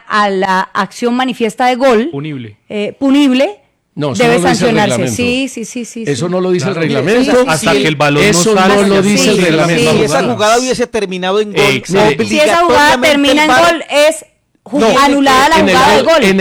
a la acción manifiesta de gol, punible, no, debe sancionarse. Sí. Eso no lo dice el reglamento. Hasta que el balón eso no salga. No lo dice el reglamento. Si esa jugada hubiese terminado en gol, si esa jugada termina en gol, es anulada la jugada del gol.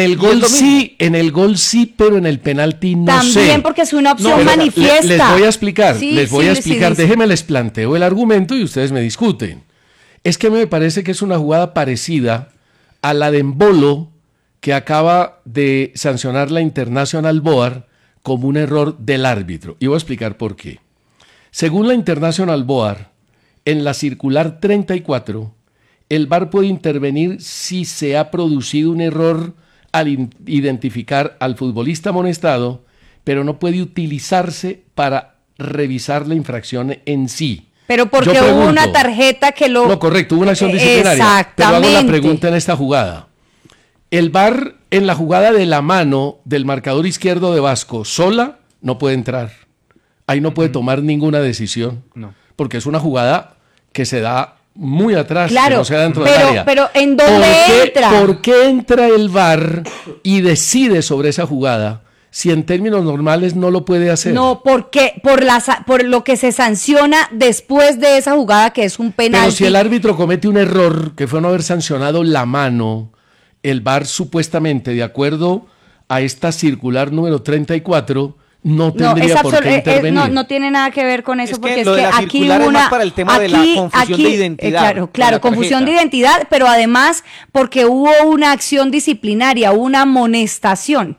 En el gol sí, pero en el penalti no sé. También porque es una opción manifiesta. Les voy a explicar. Déjenme les planteo el argumento y ustedes me discuten. Es que me parece que es una jugada parecida a la de Embolo, que acaba de sancionar la International Board como un error del árbitro. Y voy a explicar por qué. Según la International Board, en la circular 34, el VAR puede intervenir si se ha producido un error al identificar al futbolista amonestado, pero no puede utilizarse para revisar la infracción en sí. Pero porque hubo una tarjeta que lo... No, correcto, hubo una acción disciplinaria. Exactamente. Pero hago la pregunta en esta jugada. El VAR en la jugada de la mano del marcador izquierdo de Vasco sola no puede entrar. Ahí no puede tomar ninguna decisión. No. Porque es una jugada que se da muy atrás, claro, que no se da dentro del área. Pero ¿en dónde entra? ¿Por qué entra el VAR y decide sobre esa jugada si en términos normales no lo puede hacer? No, porque por lo que se sanciona después de esa jugada, que es un penalti. Pero si el árbitro comete un error, que fue no haber sancionado la mano, el VAR supuestamente, de acuerdo a esta circular número 34, no tendría por qué intervenir. No tiene nada que ver con eso, porque es que aquí hubo una... Es para el tema de la confusión de identidad. Claro, confusión de identidad, pero además porque hubo una acción disciplinaria, una amonestación.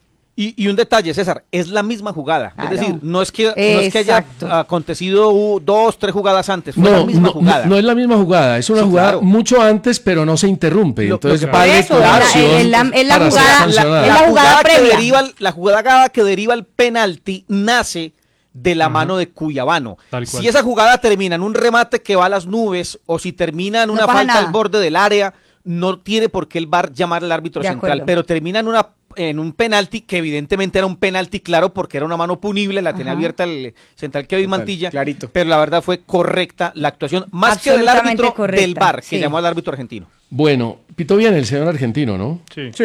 Y un detalle, César, es la misma jugada. Claro. Es decir, no es que haya acontecido 2, 3 jugadas antes, fue la misma jugada. No es la misma jugada, es una jugada mucho antes, pero no se interrumpe. Entonces vale toda acción para ser sancionada. La jugada que deriva el penalti nace de la mano de Cuyabano. Si esa jugada termina en un remate que va a las nubes, o si termina en una falta al borde del área, no tiene por qué el VAR llamar al árbitro central, pero termina en un penalti, que evidentemente era un penalti claro porque era una mano punible, la tenía abierta el central Kevin Mantilla, clarito. Pero la verdad fue correcta la actuación, más que del árbitro, del VAR, que llamó al árbitro argentino. Bueno, pitó bien el señor argentino, ¿no?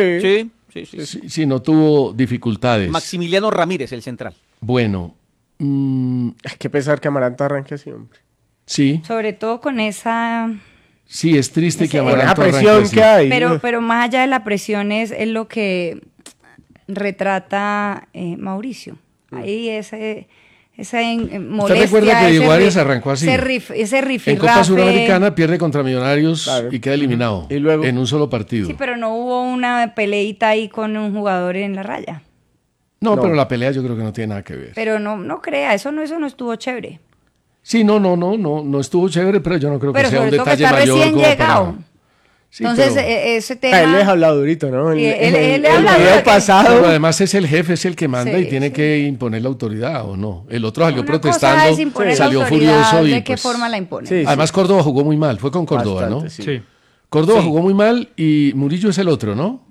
Sí, no tuvo dificultades. Maximiliano Ramírez, el central. Bueno. Hay que pensar que Amaranto arranque así, hombre. Sí. Sobre todo con esa... Sí, es triste que Amaranto arranque así. La presión que hay. Pero más allá de la presión es lo que retrata Mauricio. Ahí esa molestia. ¿Usted recuerda que Diego Arias arrancó así? Ese rifirrafe. En Copa Suramericana pierde contra Millonarios y queda eliminado y luego, en un solo partido. Sí, pero no hubo una peleita ahí con un jugador en la raya. No, pero la pelea yo creo que no tiene nada que ver. Pero no crea, eso no estuvo chévere. Sí, no estuvo chévere, pero yo no creo que sea un detalle mayor. Pero sobre todo que está recién llegado. Para... Sí, entonces, ese tema... Él les ha hablado durito, ¿no? Sí, él le ha hablado el pasado. Pero además es el jefe, es el que manda y tiene que imponer la autoridad, ¿o no? El otro salió protestando, salió furioso y... ¿De qué forma la impone? Sí, además Córdoba jugó muy mal, fue con Córdoba, bastante, ¿no? Sí. Córdoba jugó muy mal y Murillo es el otro, ¿no?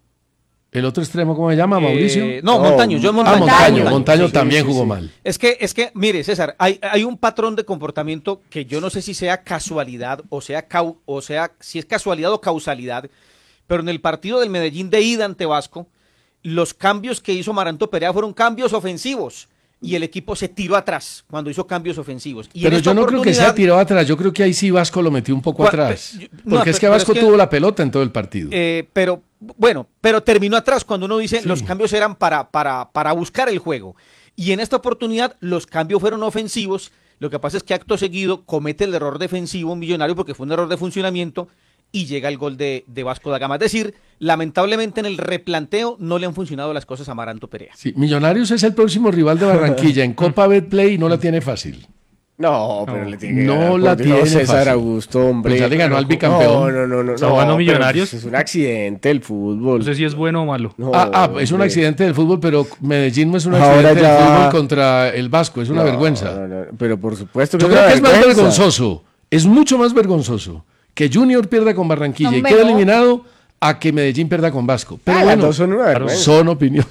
¿El otro extremo cómo se llama, Mauricio? Montaño. Montaño también jugó mal. Es que, mire, César, hay un patrón de comportamiento que yo no sé si sea casualidad o sea si es casualidad o causalidad, pero en el partido del Medellín de ida ante Vasco, los cambios que hizo Amaranto Perea fueron cambios ofensivos. Y el equipo se tiró atrás cuando hizo cambios ofensivos. Pero yo no creo que se haya tirado atrás, yo creo que ahí sí Vasco lo metió un poco atrás. Porque es que Vasco tuvo la pelota en todo el partido. Pero terminó atrás cuando uno dice los cambios eran para buscar el juego. Y en esta oportunidad los cambios fueron ofensivos. Lo que pasa es que acto seguido comete el error defensivo Millonario porque fue un error de funcionamiento y llega el gol de Vasco da Gama. Es decir, lamentablemente en el replanteo no le han funcionado las cosas a Amaranto Perea. Sí, Millonarios es el próximo rival de Barranquilla en Copa Betplay y no la tiene fácil. No, pero le tiene que no la tiene César fácil. Augusto, hombre. Pues ya le ganó al bicampeón. No, ganó Millonarios. Es un accidente el fútbol. No sé si es bueno o malo. Es un accidente del fútbol, pero Medellín no es un accidente del fútbol contra el Vasco, es una vergüenza. Pero por supuesto que yo creo que es más vergonzoso, es mucho más vergonzoso que Junior pierda con Barranquilla y quede eliminado a que Medellín pierda con Vasco. Pero bueno, son opiniones.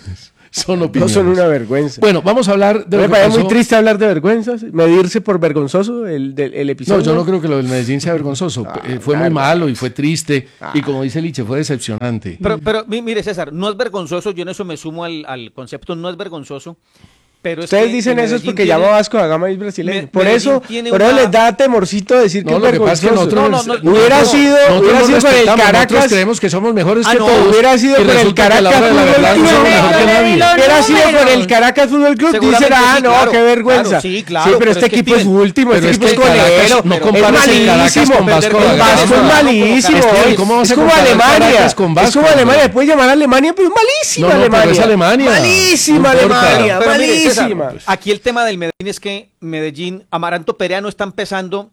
Son opiniones. No son una vergüenza. Bueno, vamos a hablar de Me lo que parece pasó. muy triste hablar de vergüenzas, medirse por vergonzoso el episodio. No, yo no creo que lo del Medellín sea vergonzoso. Fue muy claro. malo y fue triste. Y como dice Liche, fue decepcionante. Pero mire, César, no es vergonzoso, yo en eso me sumo al concepto, no es vergonzoso. Pero ustedes dicen eso es porque llama Vasco da Gama y es brasileño. Por eso les da temorcito decir que No, es lo que pasa es que vergonzoso. nosotros Hubiera sido por el nosotros Caracas. creemos que somos mejores que no, todos. hubiera sido y por el resulta que a la Caracas hora de la verdad no Fútbol somos Club. mejor que nadie. Hubiera sido por el Caracas Fútbol Club, dicen, Seguramente sí, no, claro, qué vergüenza. claro, sí, claro, pero pero este es que equipo es Steven, último, pero este es equipo es que el Caracas, colero. no Es compares el Caracas malísimo. con Vasco da El Vasco es Gama. malísimo. Steven, ¿cómo vas a Es como comparar Alemania. Caracas con Es Vasco, como Alemania. hombre? Puedes llamar a Alemania, pero es malísima No, pero Alemania. es Alemania. Malísima No importa. Alemania. Pero mire, César, Malísima. aquí el tema del Medellín es que Medellín, Amaranto Perea no está empezando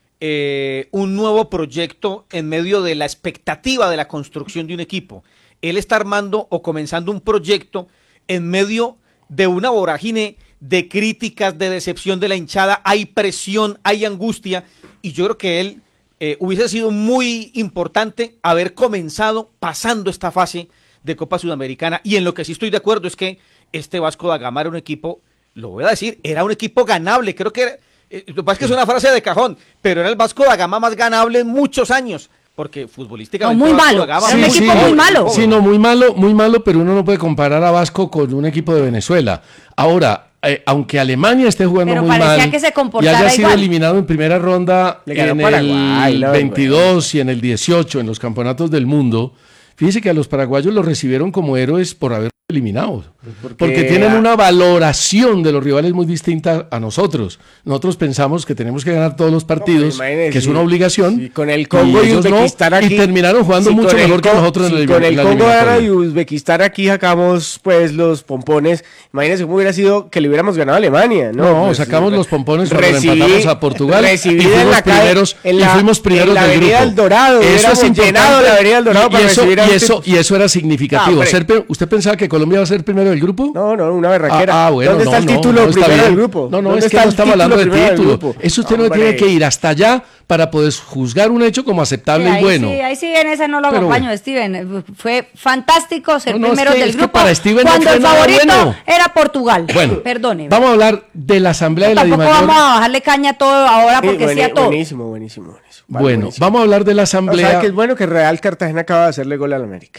un nuevo proyecto en medio de la expectativa de la construcción de un equipo. Él está armando o comenzando un proyecto en medio de una vorágine de críticas, de decepción de la hinchada. Hay presión, hay angustia, y yo creo que él hubiese sido muy importante haber comenzado pasando esta fase de Copa Sudamericana. Y en lo que sí estoy de acuerdo es que este Vasco da Gama era un equipo, lo voy a decir, era un equipo ganable. Creo que lo que pasa es que es una frase de cajón, pero era el Vasco da Gama más ganable en muchos años, porque futbolísticamente muy Vasco malo. da Gama Era un equipo muy malo. Sí, no, muy malo, pero uno no puede comparar a Vasco con un equipo de Venezuela. Ahora, aunque Alemania esté jugando Pero muy parecía mal que se y comportara haya sido igual. eliminado en primera ronda Le ganó en Paraguay, el la 22 y en el 18 en los campeonatos del mundo, fíjese que a los paraguayos los recibieron como héroes por haber eliminado, porque tienen una valoración de los rivales muy distinta a nosotros. Nosotros pensamos que tenemos que ganar todos los partidos, imagínese, que es una obligación, sí, con el Congo y ellos no, Uzbekistán aquí, y terminaron jugando sí, mucho con el mejor que nosotros en con el la Congo eliminatoria. y Uzbekistán aquí sacamos pues los pompones. Imagínense cómo hubiera sido que le hubiéramos ganado a Alemania, ¿no? No, Pues, sacamos los pompones cuando le recibí- empatamos a Portugal y recibí fuimos en la calle- primeros, en y la- fuimos primeros en la del Avenida grupo. El Dorado, Eso es hubiéramos importante. llenado la Avenida El Dorado para recibir a y eso era significativo. Ah, ¿Usted pensaba que Colombia iba a ser primero del grupo? No, una berraquera. Bueno, ¿Dónde está el título está primero bien. del grupo? No, ¿Dónde es que está no el estamos hablando de primero del título. grupo? Eso usted no Hombre. tiene que ir hasta allá para poder juzgar un hecho como aceptable y bueno. Ahí sí, en esa no lo Pero acompaño, bueno. Steven. Fue fantástico ser No, primero es que- del es que grupo. para Steven no cuando fue el nada favorito bueno. era Portugal. Bueno, Perdone. vamos a hablar de la asamblea de la Tampoco DIMAYOR. vamos a bajarle caña a todo ahora porque sí a todo. Buenísimo. Vale, Bueno, buenísimo. vamos a hablar de la O sea, asamblea. que es bueno que Real Cartagena acaba de hacerle gol al América.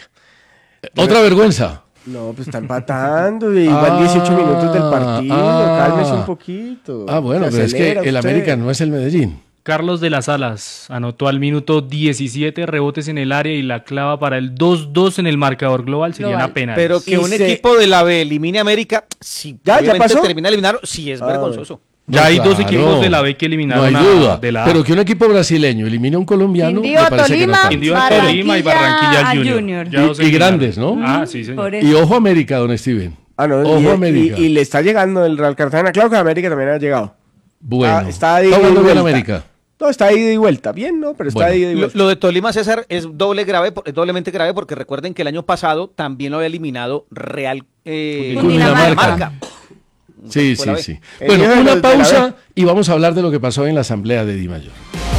Otra vergüenza. No, pues está empatando y igual 18 minutos del partido. Cálmese un poquito. Bueno, Se pero es que acelera el usted. América no es el Medellín. Carlos de las Alas anotó al minuto 17 rebotes en el área y la clava para el 2-2 en el marcador global. Sería una pena. Pero que Y un se- equipo de la B elimine a América, si ¿Ya obviamente pasó? termina eliminado, sí es vergonzoso. Ya No, hay dos claro. equipos de la B que eliminaron No hay duda. de la A. Pero que un equipo brasileño elimine a un colombiano, Quindío, me parece Tolima, que no tanto. Quindío, Barranquilla Tolima y Barranquilla a Junior. Junior. Ya dos Y eliminaron. grandes, ¿no? Ah, sí, señor. Por eso. Y ojo América, don Steven. No, Ojo América. y le está llegando el Real Cartagena. Claro que América también ha llegado. Bueno, está ahí ¿está jugando de bien vuelta. América? No, está ahí de ida y vuelta. Bien, ¿no? Pero está Bueno. ahí de ida y vuelta. Lo de Tolima, César, es doblemente grave porque recuerden que el año pasado también lo había eliminado Real Cundinamarca. Sí, Fue la sí, B. sí. El Bueno, hijo de una los de la pausa y vamos a hablar de lo que pasó en la asamblea de DIMAYOR.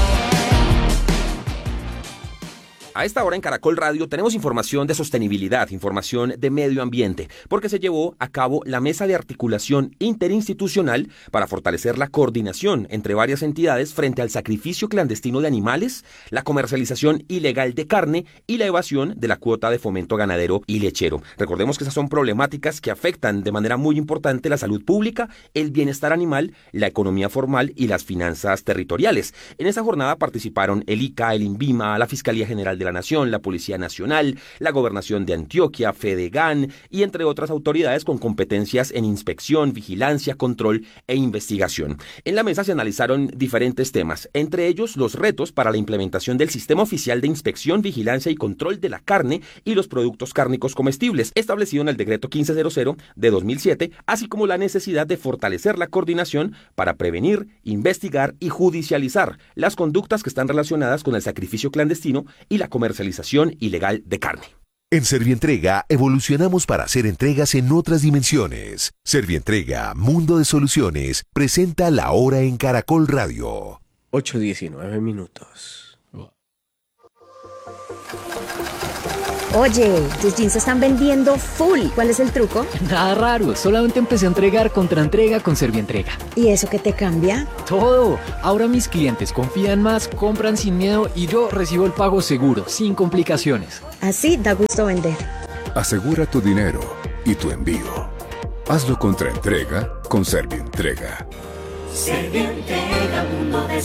A esta hora en Caracol Radio tenemos información de sostenibilidad, información de medio ambiente, porque se llevó a cabo la mesa de articulación interinstitucional para fortalecer la coordinación entre varias entidades frente al sacrificio clandestino de animales, la comercialización ilegal de carne y la evasión de la cuota de fomento ganadero y lechero. Recordemos que esas son problemáticas que afectan de manera muy importante la salud pública, el bienestar animal, la economía formal y las finanzas territoriales. En esa jornada participaron el ICA, el INVIMA, la Fiscalía General de la Nación, la Policía Nacional, la Gobernación de Antioquia, Fedegan y entre otras autoridades con competencias en inspección, vigilancia, control e investigación. En la mesa se analizaron diferentes temas, entre ellos los retos para la implementación del Sistema Oficial de Inspección, Vigilancia y Control de la Carne y los Productos Cárnicos Comestibles, establecido en el Decreto 1500 de 2007, así como la necesidad de fortalecer la coordinación para prevenir, investigar y judicializar las conductas que están relacionadas con el sacrificio clandestino y la comercialización ilegal de carne. En Servientrega evolucionamos para hacer entregas en otras dimensiones. Servientrega, Mundo de Soluciones, presenta La Hora en Caracol Radio. 8:19 minutos. Oye, tus jeans se están vendiendo full. ¿Cuál es el truco? Nada raro, solamente empecé a entregar contra entrega con Servientrega. ¿Y eso qué te cambia? Todo. Ahora mis clientes confían más, compran sin miedo y yo recibo el pago seguro, sin complicaciones. Así da gusto vender. Asegura tu dinero y tu envío. Hazlo contra entrega con Servientrega. Servientrega, mundo de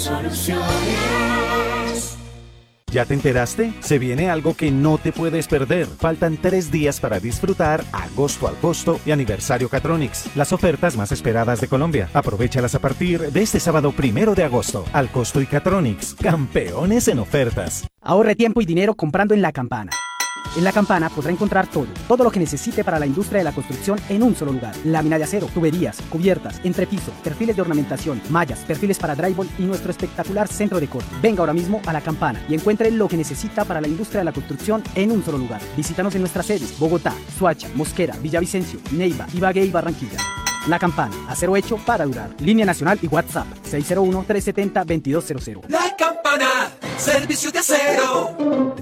soluciones. ¿Ya te enteraste? Se viene algo que no te puedes perder. Faltan 3 días para disfrutar Agosto al Costo y Aniversario Catronics, las ofertas más esperadas de Colombia. Aprovéchalas a partir de este sábado 1 de agosto. Al Costo y Catronics, campeones en ofertas. Ahorre tiempo y dinero comprando en La Campana. En La Campana podrá encontrar todo lo que necesite para la industria de la construcción en un solo lugar. Lámina de acero, tuberías, cubiertas, entrepiso, perfiles de ornamentación, mallas, perfiles para drywall y nuestro espectacular centro de corte. Venga ahora mismo a La Campana y encuentre lo que necesita para la industria de la construcción en un solo lugar. Visítanos en nuestras sedes: Bogotá, Soacha, Mosquera, Villavicencio, Neiva, Ibagué y Barranquilla. La Campana, acero hecho para durar. Línea nacional y WhatsApp 601-370-2200. La Campana, servicio de acero.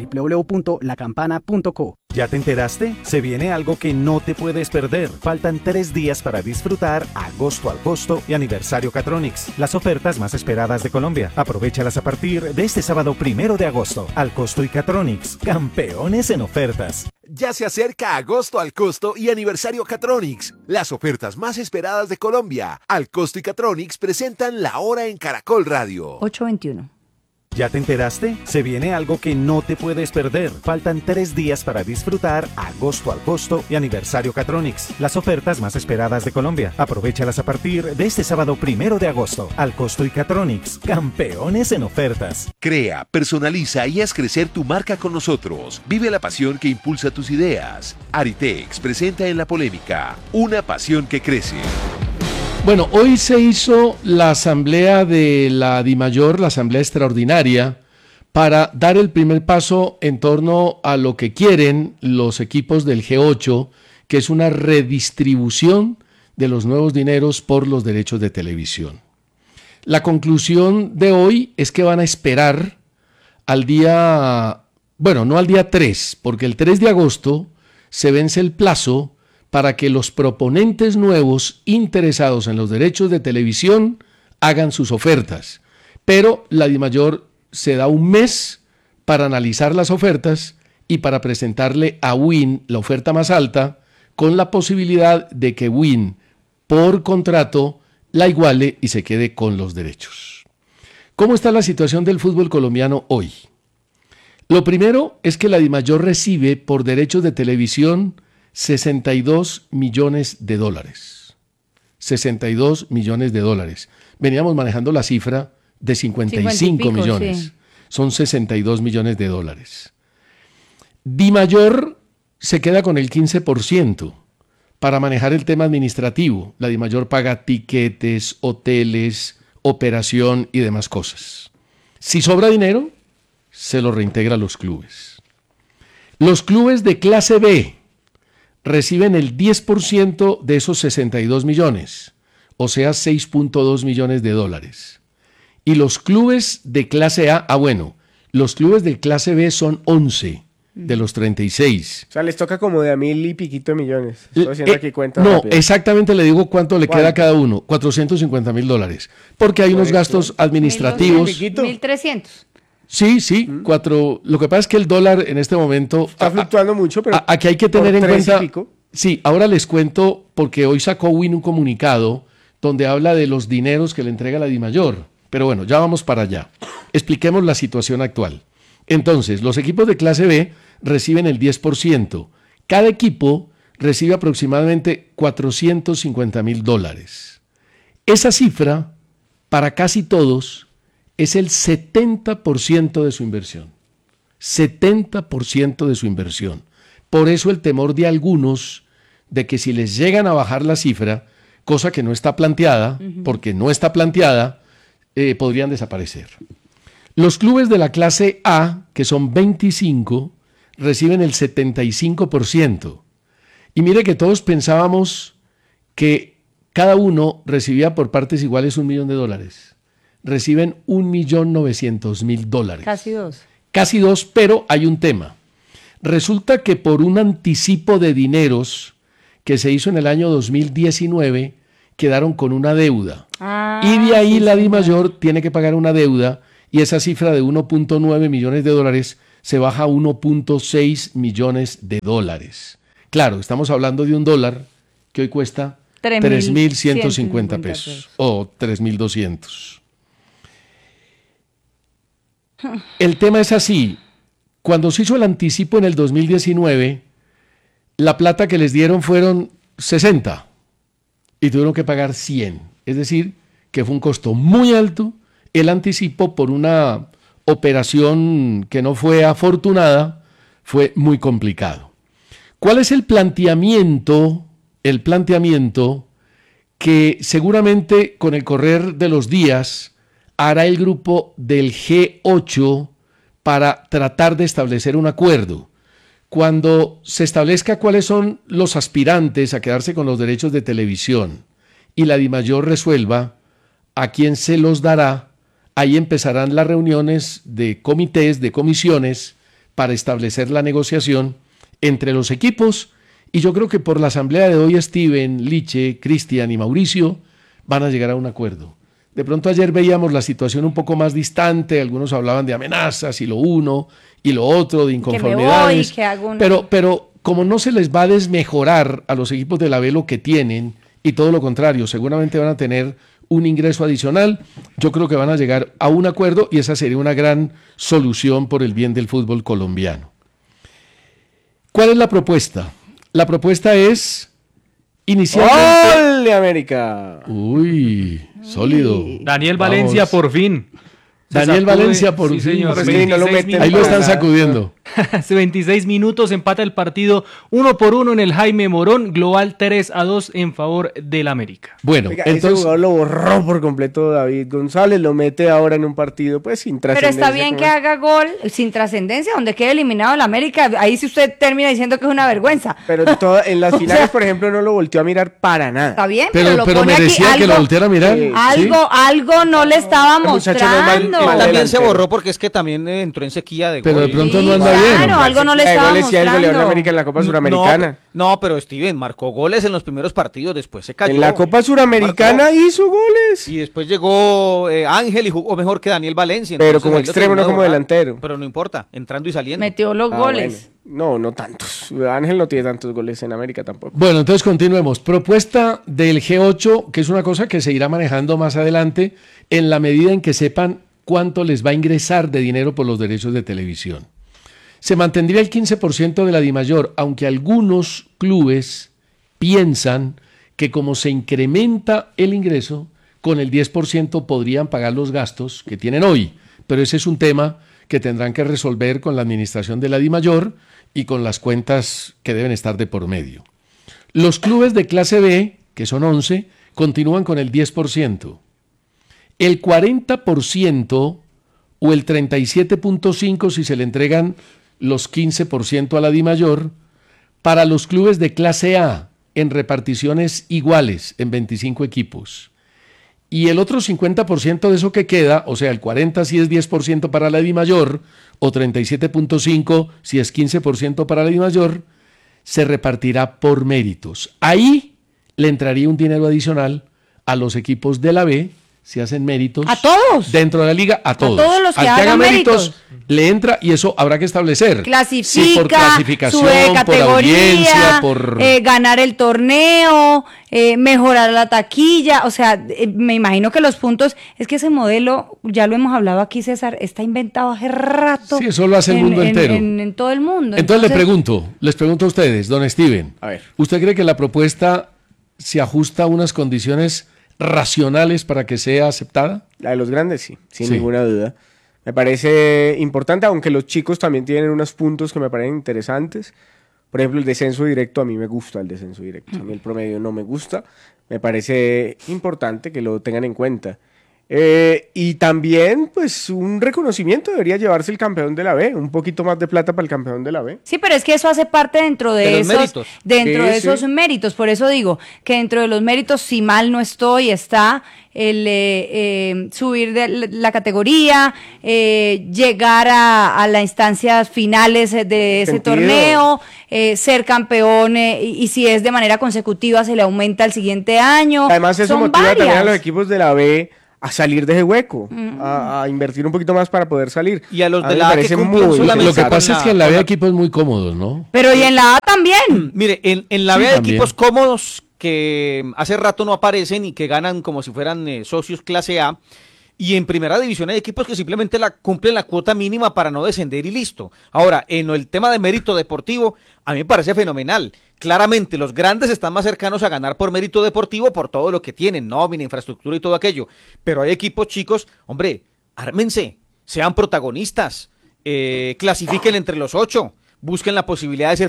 www.lacampana.co. ¿Ya te enteraste? Se viene algo que no te puedes perder. Faltan 3 días para disfrutar Agosto al Costo y Aniversario Catronics, las ofertas más esperadas de Colombia. Aprovéchalas a partir de este sábado 1 de agosto. Al Costo y Catronics, campeones en ofertas. Ya se acerca Agosto al Costo y Aniversario Catronics, las ofertas más esperadas de Colombia. Al Costo y Catronics presentan La Hora en Caracol Radio. 8:21. ¿Ya te enteraste? Se viene algo que no te puedes perder. Faltan 3 días para disfrutar Agosto al Costo y Aniversario Catronics, las ofertas más esperadas de Colombia. Aprovéchalas a partir de este sábado 1 de agosto. Al Costo y Catronics, campeones en ofertas. Crea, personaliza y haz crecer tu marca con nosotros. Vive la pasión que impulsa tus ideas. Aritex presenta en La Polémica, una pasión que crece. Bueno, hoy se hizo la asamblea de la DIMAYOR, la asamblea extraordinaria, para dar el primer paso en torno a lo que quieren los equipos del G8, que es una redistribución de los nuevos dineros por los derechos de televisión. La conclusión de hoy es que van a esperar al día, bueno, no al día 3, porque el 3 de agosto se vence el plazo para que los proponentes nuevos interesados en los derechos de televisión hagan sus ofertas. Pero la DIMAYOR se da un mes para analizar las ofertas y para presentarle a WIN la oferta más alta, con la posibilidad de que WIN, por contrato, la iguale y se quede con los derechos. ¿Cómo está la situación del fútbol colombiano hoy? Lo primero es que la DIMAYOR recibe por derechos de televisión $62 millones. 62 millones de dólares. Veníamos manejando la cifra de 55 millones. Sí. Son 62 millones de dólares. DIMAYOR se queda con el 15% para manejar el tema administrativo. La DIMAYOR paga tiquetes, hoteles, operación y demás cosas. Si sobra dinero, se lo reintegra a los clubes. Los clubes de clase B reciben el 10% de esos 62 millones, o sea, 6.2 millones de dólares. Y los clubes de clase A, los clubes de clase B son 11 de los 36. O sea, les toca como de a 1,000 y piquito de millones. Estoy haciendo aquí cuentas no, rápidas. exactamente le digo cuánto le queda a cada uno, $450,000, porque hay unos gastos administrativos. 1.300. Sí, 4. Lo que pasa es que el dólar en este momento está fluctuando mucho, pero aquí hay que tener en cuenta. Sí, ahora les cuento porque hoy sacó WIN un comunicado donde habla de los dineros que le entrega la DIMAYOR. Pero bueno, ya vamos para allá. Expliquemos la situación actual. Entonces, los equipos de clase B reciben el 10%. Cada equipo recibe aproximadamente $450,000. Esa cifra, para casi todos, es el 70% de su inversión. 70% de su inversión. Por eso el temor de algunos de que si les llegan a bajar la cifra, cosa que no está planteada, porque no está planteada, podrían desaparecer. Los clubes de la clase A, que son 25, reciben el 75%. Y mire que todos pensábamos que cada uno recibía por partes iguales $1 millón. Reciben $1.900.000. Casi 2. Casi 2, pero hay un tema. Resulta que por un anticipo de dineros que se hizo en el año 2019, quedaron con una deuda. Y de ahí la DIMAYOR tiene que pagar una deuda y esa cifra de 1.9 millones de dólares se baja a 1.6 millones de dólares. Claro, estamos hablando de un dólar que hoy cuesta 3.150 pesos o 3.200. El tema es así. Cuando se hizo el anticipo en el 2019, la plata que les dieron fueron 60 y tuvieron que pagar 100. Es decir, que fue un costo muy alto el anticipo por una operación que no fue afortunada, fue muy complicado. ¿Cuál es el planteamiento? El planteamiento que seguramente con el correr de los días hará el grupo del G8 para tratar de establecer un acuerdo. Cuando se establezca cuáles son los aspirantes a quedarse con los derechos de televisión y la DIMAYOR resuelva a quién se los dará, ahí empezarán las reuniones de comités, de comisiones, para establecer la negociación entre los equipos. Y yo creo que por la asamblea de hoy, Steven, Liche, Cristian y Mauricio van a llegar a un acuerdo. De pronto ayer veíamos la situación un poco más distante, algunos hablaban de amenazas y lo uno y lo otro, de inconformidades. Pero como no se les va a desmejorar a los equipos de la B lo que tienen, y todo lo contrario, seguramente van a tener un ingreso adicional, yo creo que van a llegar a un acuerdo y esa sería una gran solución por el bien del fútbol colombiano. ¿Cuál es la propuesta? La propuesta es inicialmente... ¡Gol de América! Uy, sólido. Daniel Valencia, por fin. Daniel Valencia, por fin. Señor, ahí lo están sacudiendo. Hace 26 minutos empata el partido 1-1 en el Jaime Morón, global 3-2 en favor del América. Bueno, oiga, entonces ese jugador lo borró por completo David González, lo mete ahora en un partido pues sin trascendencia. Pero está bien que haga gol sin trascendencia, donde quede eliminado el América. Ahí sí usted termina diciendo que es una vergüenza. Pero en las finales, por ejemplo, no lo volteó a mirar para nada. Está bien, pero lo pero pone merecía aquí, que lo volteara a mirar. Algo no le estaba mostrando. También se borró porque es que también entró en sequía de gol. Pero de pronto no anda bien. Claro, algo no le estaba mostrando. El goleador de América en la Copa Suramericana. No, pero Steven marcó goles en los primeros partidos, después se cayó. En la Copa Suramericana hizo goles. Y después llegó Ángel y jugó mejor que Daniel Valencia. Pero como extremo, no como delantero. Pero no importa, entrando y saliendo. Metió los goles. Bueno. No tantos. Ángel no tiene tantos goles en América tampoco. Bueno, entonces continuemos. Propuesta del G8, que es una cosa que se irá manejando más adelante en la medida en que sepan cuánto les va a ingresar de dinero por los derechos de televisión. Se mantendría el 15% de la DIMAYOR, aunque algunos clubes piensan que como se incrementa el ingreso, con el 10% podrían pagar los gastos que tienen hoy. Pero ese es un tema que tendrán que resolver con la administración de la DIMAYOR y con las cuentas que deben estar de por medio. Los clubes de clase B, que son 11, continúan con el 10%. El 40% o el 37.5% si se le entregan los 15% a la DIMAYOR, para los clubes de clase A en reparticiones iguales en 25 equipos. Y el otro 50% de eso que queda, o sea, el 40% si es 10% para la DIMAYOR o 37.5% si es 15% para la DIMAYOR, se repartirá por méritos. Ahí le entraría un dinero adicional a los equipos de la B, si hacen méritos. ¿A todos? Dentro de la liga, a todos. A todos los que hagan méritos. Le entra y eso habrá que establecer. Clasifica, sí, por clasificación, sube categoría, por audiencia, por... ganar el torneo, mejorar la taquilla. O sea, me imagino que los puntos, es que ese modelo, ya lo hemos hablado aquí, César, está inventado hace rato. Sí, eso lo hace el mundo entero. En todo el mundo. Entonces les pregunto a ustedes, don Steven, a ver, ¿usted cree que la propuesta se ajusta a unas condiciones racionales para que sea aceptada? La de los grandes, sí, sin ninguna duda. Me parece importante, aunque los chicos también tienen unos puntos que me parecen interesantes. Por ejemplo, el descenso directo, a mí me gusta el descenso directo. A mí el promedio no me gusta. Me parece importante que lo tengan en cuenta. Y también, pues, un reconocimiento debería llevarse el campeón de la B, un poquito más de plata para el campeón de la B. Sí, pero es que eso hace parte dentro de esos méritos. Esos sí. méritos. Por eso digo que dentro de los méritos, si mal no estoy, está el subir de la categoría, llegar a las instancias finales de ese torneo, ser campeón y si es de manera consecutiva se le aumenta el siguiente año. Además eso Son motiva varias. también a los equipos de la B a salir de ese hueco, a invertir un poquito más para poder salir. Y a los de mí la me A que parece cumplen muy solamente Lo que sensato. pasa es que en la B hay equipos muy cómodos, ¿no? Pero y en la A también. Mire, en la Sí, B hay también. equipos cómodos que hace rato no aparecen y que ganan como si fueran socios clase A. Y en primera división hay equipos que simplemente cumplen la cuota mínima para no descender y listo. Ahora, en el tema de mérito deportivo, a mí me parece fenomenal. Claramente, los grandes están más cercanos a ganar por mérito deportivo por todo lo que tienen, nómina, infraestructura y todo aquello. Pero hay equipos chicos, hombre, ármense, sean protagonistas, clasifiquen entre los 8, busquen la posibilidad de ser